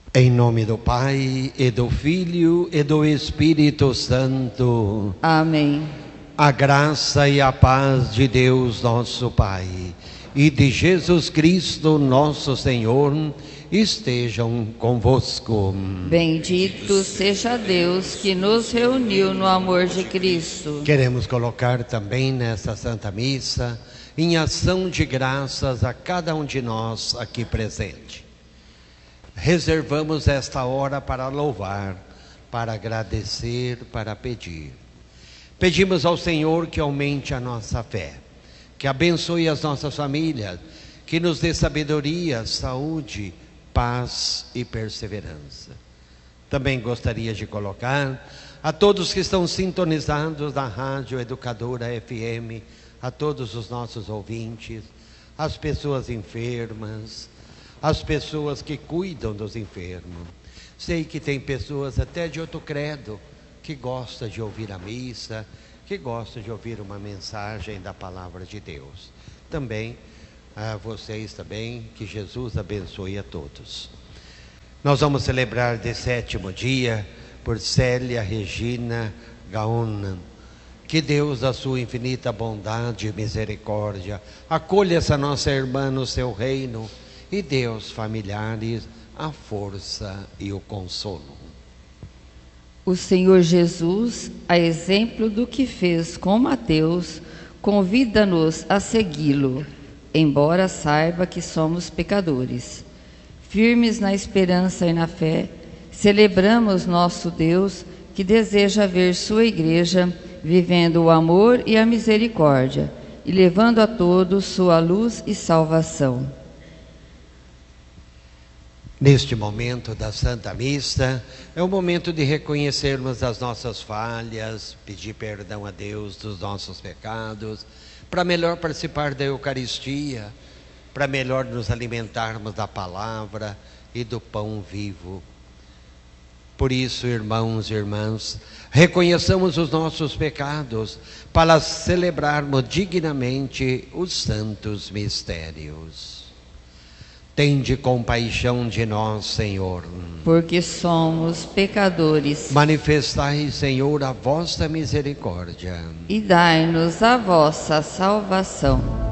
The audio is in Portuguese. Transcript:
Em nome do Pai, e do Filho, e do Espírito Santo. Amém. A graça e a paz de Deus nosso Pai e de Jesus Cristo nosso Senhor estejam convosco. Bendito seja Deus que nos reuniu no amor de Cristo. Queremos colocar também nessa Santa Missa, em ação de graças a cada um de nós aqui presente. Reservamos esta hora para louvar, para agradecer, para pedir. Pedimos ao Senhor que aumente a nossa fé, que abençoe as nossas famílias, que nos dê sabedoria, saúde, paz e perseverança. Também gostaria de colocar a todos que estão sintonizados na Rádio Educadora FM, a todos os nossos ouvintes, as pessoas enfermas, as pessoas que cuidam dos enfermos. Sei que tem pessoas até de outro credo que gostam de ouvir a missa, que gostam de ouvir uma mensagem da palavra de Deus. Também a vocês também, que Jesus abençoe a todos. Nós vamos celebrar de 7º dia por Célia Regina Gaonan. Que Deus, da sua infinita bondade e misericórdia, acolha essa nossa irmã no seu reino e dê aos familiares a força e o consolo. O Senhor Jesus, a exemplo do que fez com Mateus, convida-nos a segui-lo, embora saiba que somos pecadores. Firmes na esperança e na fé, celebramos nosso Deus, que deseja ver sua igreja vivendo o amor e a misericórdia e levando a todos sua luz e salvação. Neste momento da Santa Missa, é o momento de reconhecermos as nossas falhas, pedir perdão a Deus dos nossos pecados, para melhor participar da Eucaristia, para melhor nos alimentarmos da palavra e do pão vivo. Por isso, irmãos e irmãs, reconheçamos os nossos pecados para celebrarmos dignamente os santos mistérios. Tende compaixão de nós, Senhor, porque somos pecadores. Manifestai, Senhor, a vossa misericórdia E dai-nos a vossa salvação.